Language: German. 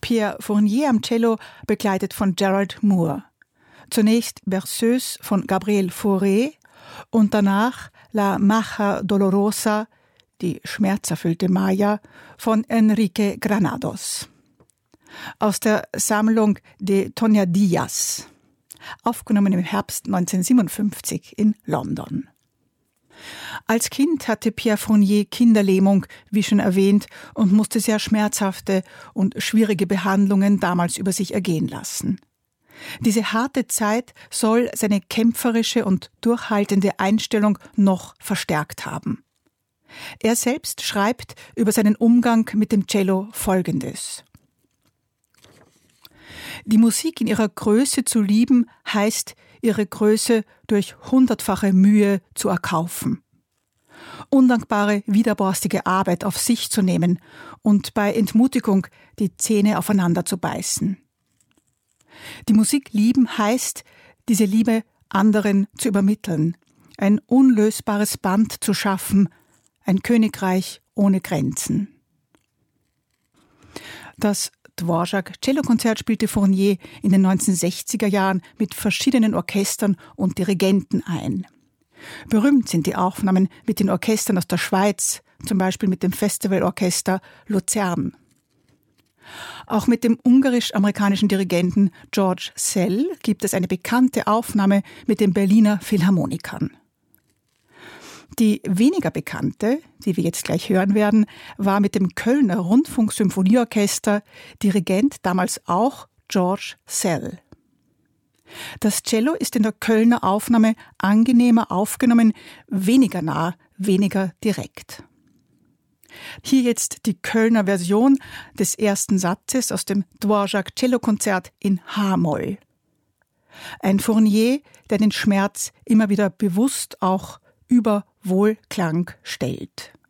Pierre Fournier am Cello, begleitet von Gerald Moore. Zunächst Berceuse von Gabriel Fauré und danach La Maja Dolorosa, die schmerzerfüllte Maya, von Enrique Granados. Aus der Sammlung de Tonadillas, aufgenommen im Herbst 1957 in London. Als Kind hatte Pierre Fournier Kinderlähmung, wie schon erwähnt, und musste sehr schmerzhafte und schwierige Behandlungen damals über sich ergehen lassen. Diese harte Zeit soll seine kämpferische und durchhaltende Einstellung noch verstärkt haben. Er selbst schreibt über seinen Umgang mit dem Cello Folgendes: Die Musik in ihrer Größe zu lieben, heißt, ihre Größe durch 100-fache Mühe zu erkaufen. Undankbare, widerborstige Arbeit auf sich zu nehmen und bei Entmutigung die Zähne aufeinander zu beißen. Die Musik lieben heißt, diese Liebe anderen zu übermitteln, ein unlösbares Band zu schaffen, ein Königreich ohne Grenzen. Das Dvorak-Cellokonzert spielte Fournier in den 1960er Jahren mit verschiedenen Orchestern und Dirigenten ein. Berühmt sind die Aufnahmen mit den Orchestern aus der Schweiz, zum Beispiel mit dem Festivalorchester Luzern. Auch mit dem ungarisch-amerikanischen Dirigenten George Szell gibt es eine bekannte Aufnahme mit den Berliner Philharmonikern. Die weniger bekannte, die wir jetzt gleich hören werden, war mit dem Kölner Rundfunksymphonieorchester, Dirigent damals auch George Szell. Das Cello ist in der Kölner Aufnahme angenehmer aufgenommen, weniger nah, weniger direkt. Hier jetzt die Kölner Version des ersten Satzes aus dem Dvorak-Cellokonzert in H-Moll. Ein Fournier, der den Schmerz immer wieder bewusst auch über Wohlklang stellt.